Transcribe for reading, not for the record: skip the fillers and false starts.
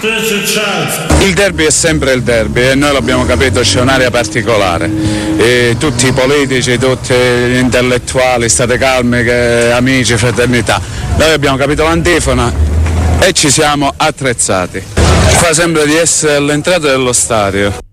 Il derby è sempre il derby e noi l'abbiamo capito, c'è un'area particolare. E tutti i politici, tutti gli intellettuali, state calmi, che amici, fraternità. Noi abbiamo capito l'antifona e ci siamo attrezzati. Fa sembra di essere all'entrata dello stadio.